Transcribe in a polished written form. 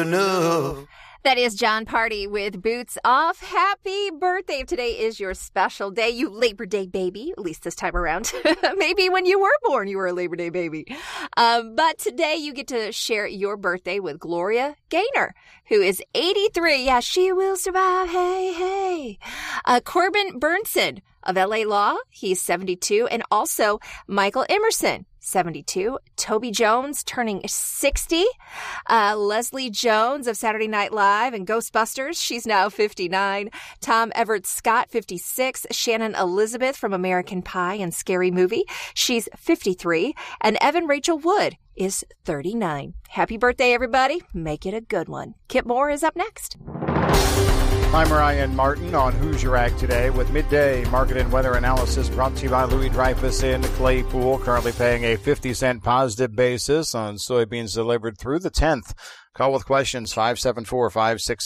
enough. That is John Party with Boots Off. Happy birthday. If today is your special day, you Labor Day baby, at least this time around. Maybe when you were born, you were a Labor Day baby. But today you get to share your birthday with Gloria Gaynor, who is 83. Yeah, she will survive. Hey, hey. Corbin Burnson of LA Law, he's 72. And also Michael Emerson, 72. Toby Jones turning 60. Leslie Jones of Saturday Night Live and Ghostbusters, she's now 59. Tom Everett Scott, 56. Shannon Elizabeth from American Pie and Scary Movie, she's 53. And Evan Rachel Wood is 39. Happy birthday, everybody. Make it a good one. Kip Moore is up next. I'm Ryan Martin on Who's Your Ag today with midday market and weather analysis brought to you by Louis Dreyfus in Claypool, currently paying a 50-cent positive basis on soybeans delivered through the 10th. Call with questions 574-56